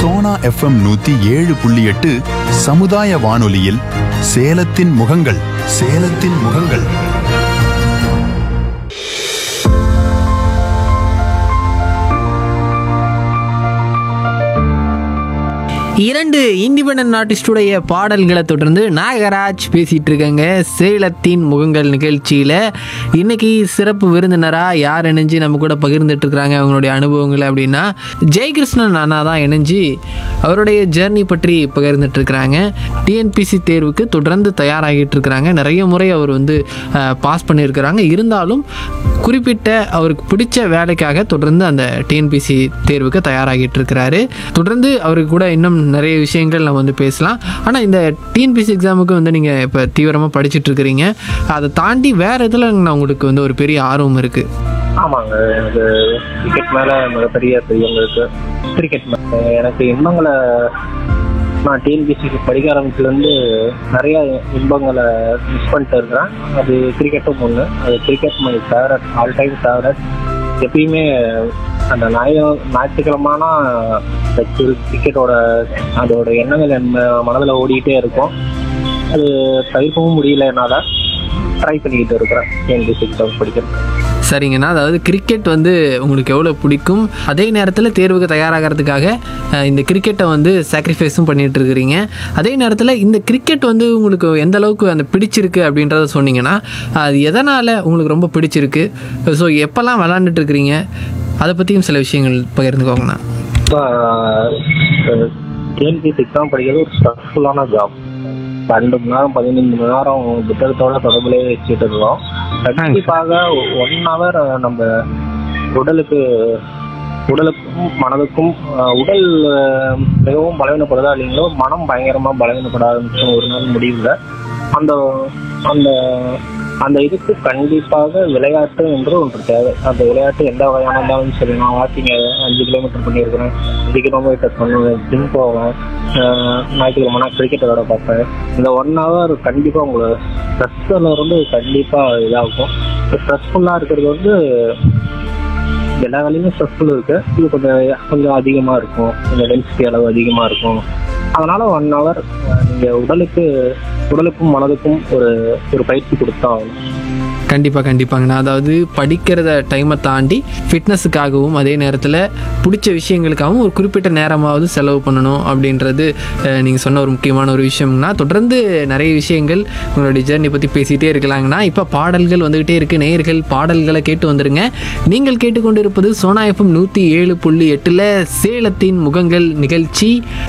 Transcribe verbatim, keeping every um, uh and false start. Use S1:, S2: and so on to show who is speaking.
S1: Sona FM நூத்தி ஏழு புள்ளி எட்டு சமுதாய வானொலியில் சேலத்தின் முகங்கள் சேலத்தின் முகங்கள்.
S2: இரண்டு இண்டிபெண்டன்ட் ஆர்டிஸ்டுடைய பாடல்களை தொடர்ந்து நாகராஜ் பேசிகிட்டு இருக்காங்க சேலத்தின் முகங்கள் நிகழ்ச்சியில். இன்றைக்கி சிறப்பு விருந்தினராக யார் இணைஞ்சு நம்ம கூட பகிர்ந்துட்டு இருக்கிறாங்க அவங்களுடைய அனுபவங்களை அப்படின்னா ஜெயகிருஷ்ணன் அண்ணா தான் இணைஞ்சு அவருடைய ஜேர்னி பற்றி பகிர்ந்துட்டு இருக்கிறாங்க. டிஎன்பிசி தேர்வுக்கு தொடர்ந்து தயாராகிட்டு இருக்கிறாங்க. நிறைய முறை அவர் வந்து பாஸ் பண்ணியிருக்கிறாங்க. இருந்தாலும் குறிப்பிட்ட அவருக்கு பிடிச்ச வேலைக்காக தொடர்ந்து அந்த டிஎன்பிசி தேர்வுக்கு தயாராகிட்டு இருக்கிறாரு. தொடர்ந்து அவருக்கு கூட இன்னும் நிறைய விஷயங்கள் நம்ம வந்து பேசலாம். ஆனால் இந்த டிஎன்பிசி எக்ஸாமுக்கு வந்து நீங்கள் இப்போ தீவிரமாக படிச்சுட்டு இருக்கிறீங்க. அதை தாண்டி வேறு இதில் உங்களுக்கு வந்து ஒரு பெரிய ஆர்வம் இருக்குது.
S3: ஆமாங்க, எனக்கு கிரிக்கெட் மேலே மிகப்பெரிய பிரியம் இருக்குது. கிரிக்கெட் மேலே எனக்கு இன்பங்களை நான் டிஎன்பிசிக்கு படிக்க ஆரம்பிச்சுலேருந்து நிறைய இன்பங்களை மிஸ் பண்ணிட்டு இருக்கிறேன். அது கிரிக்கெட்டும் ஒன்று. அது cricket my favourite, all time favourite. எப்பயுமே அந்த ஞாயிறு ஞாயிற்றுக்கிழமான கிரிக்கெட்டோட அதோட எண்ணங்கள் என் மனதில் ஓடிக்கிட்டே இருக்கும். அது தவிர்க்கவும் முடியல, என்னால் ட்ரை பண்ணிக்கிட்டு இருக்கிறேன் டிஎன்பிசி எக்ஸாம் படிக்கிறது.
S2: சரிங்கண்ணா, அதாவது கிரிக்கெட் வந்து உங்களுக்கு எவ்வளோ பிடிக்கும், அதே நேரத்தில் தேர்வுக்கு தயாராகிறதுக்காக இந்த கிரிக்கெட்டை வந்து சாக்ரிஃபைஸும் பண்ணிகிட்டு இருக்கிறீங்க. அதே நேரத்தில் இந்த கிரிக்கெட் வந்து உங்களுக்கு எந்த அளவுக்கு அந்த பிடிச்சிருக்கு அப்படின்றத சொன்னீங்கன்னா அது எதனால் உங்களுக்கு ரொம்ப பிடிச்சிருக்கு, ஸோ எப்போல்லாம் விளாண்டுட்டு இருக்கிறீங்க, அதை பற்றியும் சில விஷயங்கள் பகிர்ந்துக்கோங்கண்ணா.
S3: இப்போ டிஎன்பிசி எக்ஸாம் படிக்கிறது ஒரு ஸ்ட்ரெஸ்ஃபுல்லான ஜாப். பன்னெண்டு மணி நேரம் பதினைந்து மணி நேரம் புத்தகத்தோட தொடர்புலே வச்சுட்டு இருக்கோம். கண்டிப்பாக ஒன் ஹவர் நம்ம உடலுக்கு உடலுக்கும் மனதுக்கும் உடல் மிகவும் பலவீனப்படுதா இல்லைங்களோ, மனம் பயங்கரமாக பலவீனப்பட ஆரம்பிச்சோம் ஒரு நாள் முடிவில். அந்த அந்த அந்த இதுக்கு கண்டிப்பாக விளையாட்டு என்று ஒன்று தேவை. அந்த விளையாட்டு எந்த வகையான இருந்தாலும் சரி. நான் வாக்கிங் அஞ்சு கிலோமீட்டர் பண்ணியிருக்கிறேன், அஞ்சு கிலோமீட்டர் பண்ணுவேன், ஜிம் போவேன், ஞாயிற்றுக்கிழமை கிரிக்கெட் விளையாட பார்ப்பேன். இந்த ஒன் ஹவர் கண்டிப்பாக உங்களை ஸ்ட்ரெஸ்ஸில் இருந்து கண்டிப்பாக இதாகும். ஸ்ட்ரெஸ்ஃபுல்லாக இருக்கிறது வந்து எல்லா வேலையுமே ஸ்ட்ரெஸ்ஃபுல் இருக்குது. இது கொஞ்சம் கொஞ்சம் அதிகமாக இருக்கும், கொஞ்சம் டென்சிட்டி அளவு அதிகமாக இருக்கும். அதனால் ஒன் ஹவர் நீங்கள் உடலுக்கு உடலுக்கும் மனதுக்கும் ஒரு ஒரு பயிற்சி கொடுத்தா
S2: கண்டிப்பாக கண்டிப்பாங்கண்ணா. அதாவது படிக்கிறத டைமை தாண்டி ஃபிட்னஸுக்காகவும் அதே நேரத்தில் பிடிச்ச விஷயங்களுக்காகவும் ஒரு குறிப்பிட்ட நேரமாவது செலவு பண்ணணும் அப்படின்றது நீங்கள் சொன்ன ஒரு முக்கியமான ஒரு விஷயம்னா. தொடர்ந்து நிறைய விஷயங்கள் உங்களுடைய ஜேர்னி பற்றி பேசிகிட்டே இருக்கலாங்கண்ணா. இப்போ பாடல்கள் வந்துக்கிட்டே இருக்குது. நேயர்கள் பாடல்களை கேட்டு வந்துடுங்க. நீங்கள் கேட்டுக்கொண்டு இருப்பது சோனா எஃப்எம் நூற்றி ஏழு புள்ளி எட்டில் சேலத்தின் முகங்கள் நிகழ்ச்சி.